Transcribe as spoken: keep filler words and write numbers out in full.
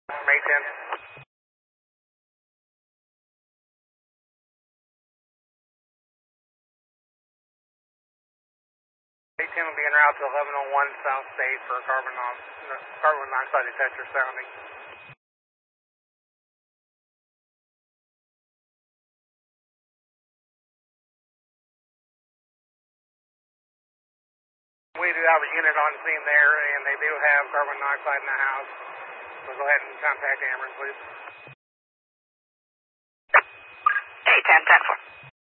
May ten. May ten will be en route to eleven oh one South State for carbon, on, carbon monoxide detector sounding. We do have a unit on scene there, and they do have carbon monoxide in the house. So go ahead and contact Ameren, please. Hey, ten ten four.